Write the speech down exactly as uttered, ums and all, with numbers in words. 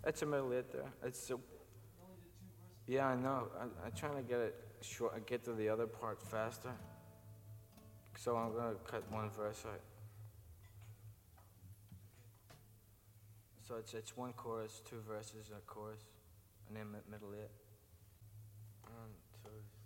It's a middle eight there. It's a, yeah, I know. I, I'm trying to get it short, get to the other part faster. So I'm gonna cut one verse out. So it's it's one chorus, two verses, and a chorus, and then middle eight. One, two.